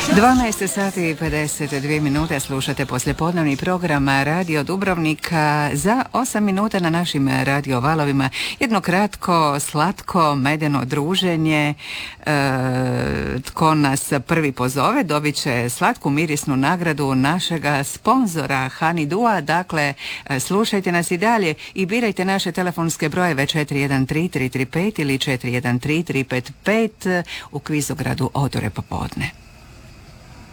12 sati i 52 minute slušate poslijepodnevni program Radio Dubrovnika. Za 8 minuta na našim radio valovima jedno kratko, slatko, medeno druženje. Tko nas prvi pozove dobit će slatku mirisnu nagradu našega sponzora Honeydew. Dakle, slušajte nas i dalje i birajte naše telefonske brojeve 413 335 ili 413 355 u kvizogradu Odore popodne.